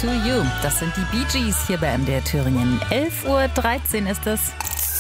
to You. Das sind die Bee Gees hier bei MDR Thüringen. 11:13 Uhr ist es.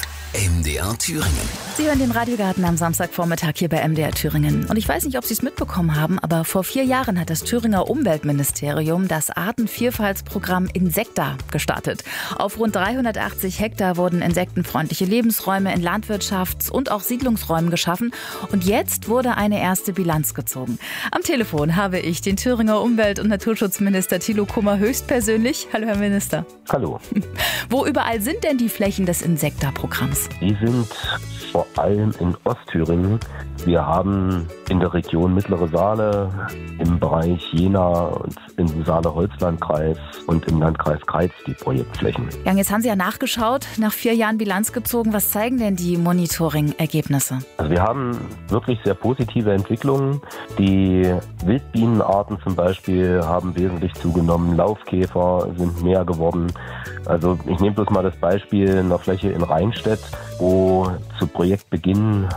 MDR Thüringen. Sie hören den Radiogarten am Samstagvormittag hier bei MDR Thüringen. Und ich weiß nicht, ob Sie es mitbekommen haben, aber vor 4 Jahren hat das Thüringer Umweltministerium das Artenvielfaltsprogramm Insekta gestartet. Auf rund 380 Hektar wurden insektenfreundliche Lebensräume in Landwirtschafts- und auch Siedlungsräumen geschaffen. Und jetzt wurde eine erste Bilanz gezogen. Am Telefon habe ich den Thüringer Umwelt- und Naturschutzminister Thilo Kummer höchstpersönlich. Hallo, Herr Minister. Hallo. Wo überall sind denn die Flächen des Insekta-Programms? Die sind vor allem in Ostthüringen. Wir haben in der Region Mittlere Saale, im Bereich Jena und im Saale-Holzlandkreis und im Landkreis Kreiz die Projektflächen. Ja, jetzt haben Sie ja nachgeschaut, nach 4 Jahren Bilanz gezogen. Was zeigen denn die Monitoring-Ergebnisse? Also wir haben wirklich sehr positive Entwicklungen. Die Wildbienenarten zum Beispiel haben wesentlich zugenommen. Laufkäfer sind mehr geworden. Also ich nehme bloß mal das Beispiel einer Fläche in Rheinstedt, wo zu Projektbeginn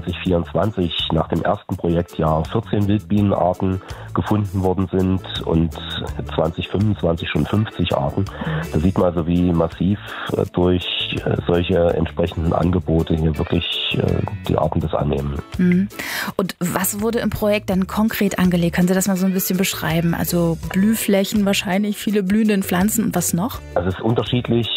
2024 nach dem ersten Projektjahr 14 Wildbienenarten gefunden worden sind und 2025 schon 50 Arten. Da sieht man also, wie massiv durch solche entsprechenden Angebote hier wirklich die Arten das annehmen. Und was wurde im Projekt dann konkret angelegt? Können Sie das mal so ein bisschen beschreiben? Also Blühflächen wahrscheinlich, viele blühende Pflanzen und was noch? Also es ist unterschiedlich,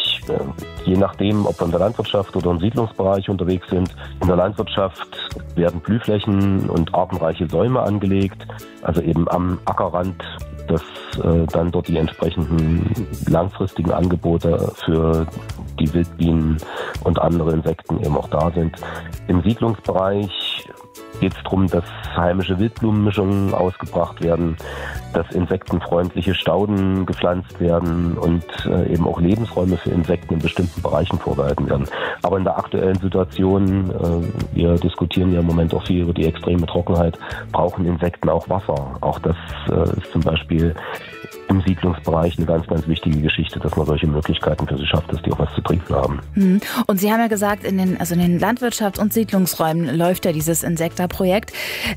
je nachdem, ob wir in der Landwirtschaft oder im Siedlungsbereich unterwegs sind. In der Landwirtschaft werden Blühflächen und artenreiche Säume angelegt, also eben am Ackerrand, dass dann dort die entsprechenden langfristigen Angebote für die Wildbienen und andere Insekten eben auch da sind. Im Siedlungsbereich geht es darum, dass heimische Wildblumenmischungen ausgebracht werden, dass insektenfreundliche Stauden gepflanzt werden und eben auch Lebensräume für Insekten in bestimmten Bereichen vorgehalten werden. Aber in der aktuellen Situation, wir diskutieren ja im Moment auch viel über die extreme Trockenheit, brauchen Insekten auch Wasser. Auch das ist zum Beispiel im Siedlungsbereich eine ganz, ganz wichtige Geschichte, dass man solche Möglichkeiten für sie schafft, dass die auch was zu trinken haben. Und Sie haben ja gesagt, in den Landwirtschafts- und Siedlungsräumen läuft ja dieses Insekta-Projekt.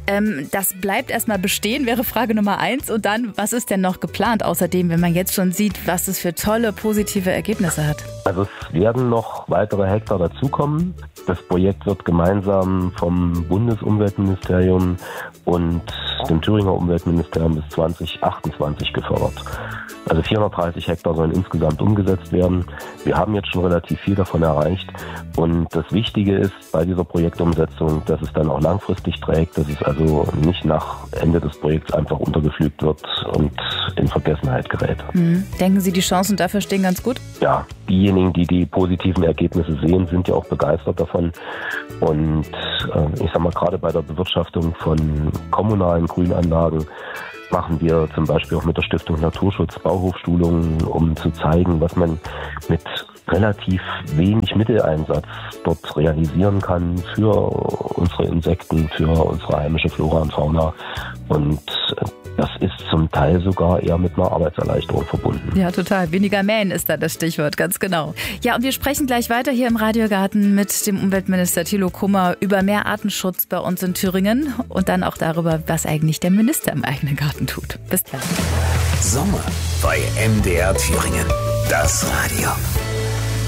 Das bleibt erstmal bestehen, wäre Frage Nummer 1. Und dann, was ist denn noch geplant außerdem, wenn man jetzt schon sieht, was es für tolle, positive Ergebnisse hat? Also es werden noch weitere Hektar dazukommen. Das Projekt wird gemeinsam vom Bundesumweltministerium und dem Thüringer Umweltministerium bis 2028 gefördert. Also 430 Hektar sollen insgesamt umgesetzt werden. Wir haben jetzt schon relativ viel davon erreicht. Und das Wichtige ist bei dieser Projektumsetzung, dass es dann auch langfristig trägt, dass es also nicht nach Ende des Projekts einfach untergepflügt wird und in Vergessenheit gerät. Denken Sie, die Chancen dafür stehen ganz gut? Ja, diejenigen, die die positiven Ergebnisse sehen, sind ja auch begeistert davon. Und ich sag mal, gerade bei der Bewirtschaftung von kommunalen Grünanlagen machen wir zum Beispiel auch mit der Stiftung Naturschutz Bauhofschulungen, um zu zeigen, was man mit relativ wenig Mitteleinsatz dort realisieren kann für unsere Insekten, für unsere heimische Flora und Fauna. Und das ist zum Teil sogar eher mit einer Arbeitserleichterung verbunden. Ja, total. Weniger mähen ist da das Stichwort, ganz genau. Ja, und wir sprechen gleich weiter hier im Radiogarten mit dem Umweltminister Thilo Kummer über mehr Artenschutz bei uns in Thüringen und dann auch darüber, was eigentlich der Minister im eigenen Garten tut. Bis dann. Sommer bei MDR Thüringen. Das Radio.